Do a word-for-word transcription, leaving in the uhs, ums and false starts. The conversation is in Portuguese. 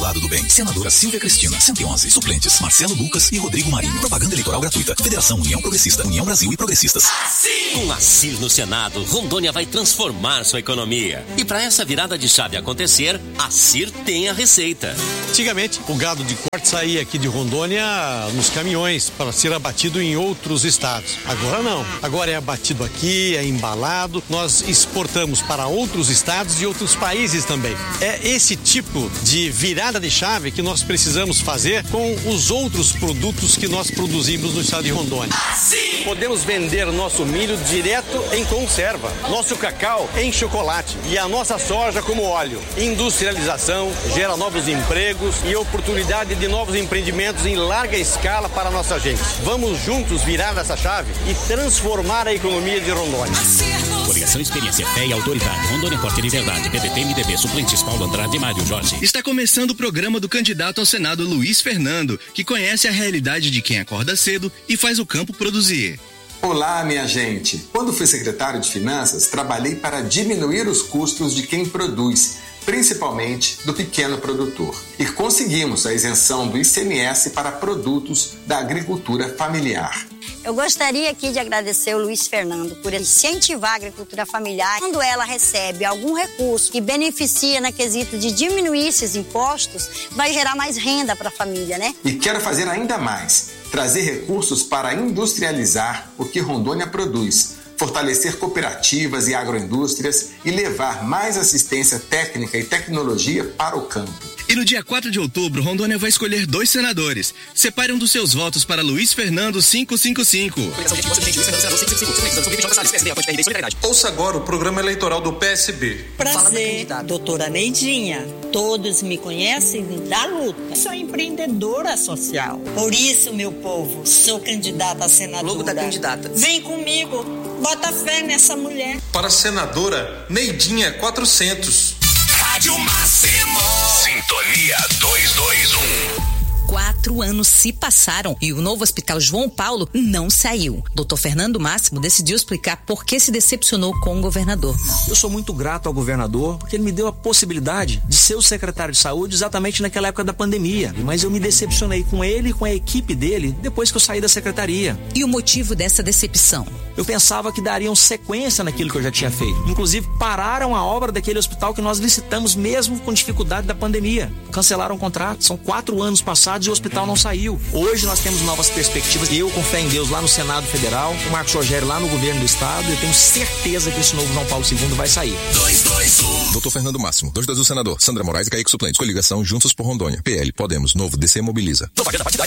lado do bem. Senadora Silvia Cristina, cento e onze. Suplentes, Marcelo Lucas e Rodrigo Marinho. Propaganda eleitoral gratuita. Federação União Progressista, União Brasil e Progressistas. Com a C I R no Senado, Rondônia vai transformar sua economia. E para essa virada de chave acontecer, a C I R tem a receita. Antigamente, o gado de corte saía aqui de Rondônia nos caminhões para ser abatido em outros estados. Agora não. Agora é abatido aqui, é embalado. Nós exportamos para outros estados e outros países também. É esse tipo de virada de chave que nós precisamos fazer com os outros produtos que nós produzimos no estado de Rondônia. Podemos vender nosso milho direto em conserva, nosso cacau em chocolate e a nossa soja como óleo. Industrialização gera novos empregos e oportunidade de novos empreendimentos em larga escala para a nossa gente. Vamos juntos virar essa chave e transformar a economia de Rondônia. Coligação Experiência, Fé e Autoridade. Rondônia Repórter de Verdade. P D T, M D B, suplentes Paulo Andrade e Mário Jorge. Está começando o programa do candidato ao Senado Luiz Fernando, que conhece a realidade de quem acorda cedo e faz o campo produzir. Olá, minha gente. Quando fui secretário de Finanças, trabalhei para diminuir os custos de quem produz, principalmente do pequeno produtor. E conseguimos a isenção do I C M S para produtos da agricultura familiar. Eu gostaria aqui de agradecer o Luiz Fernando por incentivar a agricultura familiar. Quando ela recebe algum recurso que beneficia na quesito de diminuir esses impostos, vai gerar mais renda para a família, né? E quero fazer ainda mais, trazer recursos para industrializar o que Rondônia produz, fortalecer cooperativas e agroindústrias e levar mais assistência técnica e tecnologia para o campo. E no dia quatro de outubro, Rondônia vai escolher dois senadores. Separe um dos seus votos para Luiz Fernando quinhentos e cinquenta e cinco. Ouça agora o programa eleitoral do P S B. Prazer, doutora Neidinha. Todos me conhecem da luta. Sou empreendedora social. Por isso, meu povo, sou candidata a senadora. Logo da candidata. Vem comigo, bota fé nessa mulher. Para a senadora Neidinha quatrocentos. Rádio Máximo. Sintonia duzentos e vinte e um. Quatro anos se passaram e o novo Hospital João Paulo não saiu. doutor Fernando Máximo decidiu explicar por que se decepcionou com o governador. Eu sou muito grato ao governador porque ele me deu a possibilidade de ser o secretário de saúde exatamente naquela época da pandemia. Mas eu me decepcionei com ele e com a equipe dele depois que eu saí da secretaria. E o motivo dessa decepção? Eu pensava que dariam sequência naquilo que eu já tinha feito. Inclusive, pararam a obra daquele hospital que nós licitamos mesmo com dificuldade da pandemia. Cancelaram o contrato. São quatro anos passados e o hospital não saiu. Hoje nós temos novas perspectivas. Eu, com fé em Deus, lá no Senado Federal, o Marcos Rogério lá no governo do estado, eu tenho certeza que esse novo João Paulo segundo vai sair. dois dois um. doutor Fernando Máximo, dois dois um senador. Sandra Moraes e Kaique Suplentes. Coligação Juntos por Rondônia. P L, Podemos, Novo, D C mobiliza. Propaganda partidária